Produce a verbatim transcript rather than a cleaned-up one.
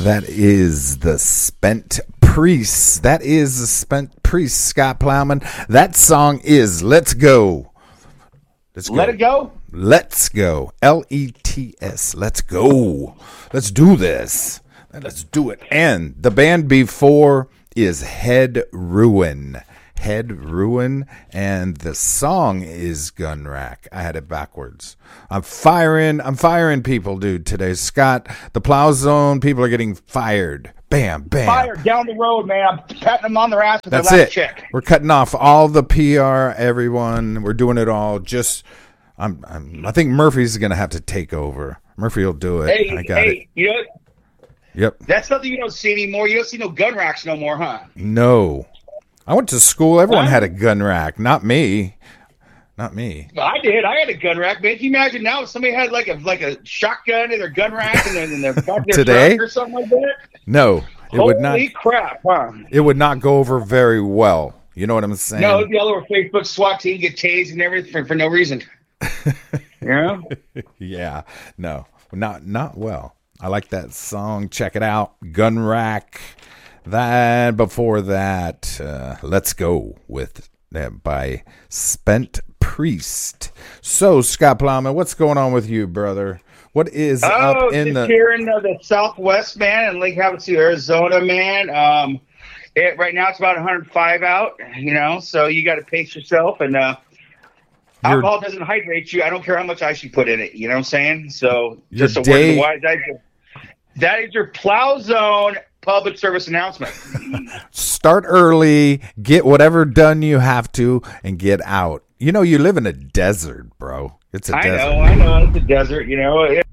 That is the Spent Priest. That is the Spent Priest, Scott Plowman. That song is Let's Go. Let's go. Let it go? Let's go. L E T S. Let's go. Let's do this. Let's do it. And the band before is Head Ruin. Head Ruin, and the song is Gun Rack. I had it backwards. I'm firing, I'm firing people, dude, today. Scott, the Plow Zone, people are getting fired. Bam, bam. Fired down the road, man. I'm patting them on their ass with That's their last it. check. We're cutting off all the P R, everyone. We're doing it all. Just, I'm, I'm I think Murphy's going to have to take over. Murphy will do it. Hey, I got hey, it. you know, Yep. that's something you don't see anymore. You don't see no gun racks no more, huh? No. I went to school. Everyone Huh? had a gun rack. Not me. Not me. I did. I had a gun rack, man. Can you imagine now if somebody had like a like a shotgun in their gun rack and then in their, their Today? truck or something like that? No. It Holy would not. crap, huh? It would not go over very well. You know what I'm saying? No, it'd be all over Facebook, SWAT team, get tased and everything for, for no reason. You know? Yeah. No. Not not well. I like that song. Check it out. Gun Rack. That before that, uh, Let's Go with uh, by Spent Priest. So, Scott Plowman, what's going on with you, brother? What is Oh, up in just the here in the, the Southwest, man, in Lake Havasu, Arizona, man. Um, it, right now it's about one hundred five out, you know, so you got to pace yourself. And uh, Your- alcohol doesn't hydrate you. I don't care how much ice you put in it. You know what I'm saying? So Your just a word day- of the wise. I- That is your Plow Zone public service announcement. start early, get whatever done you have to, and get out? You know, you live in a desert, bro. It's a I desert. know, I know. It's a desert, you know. It,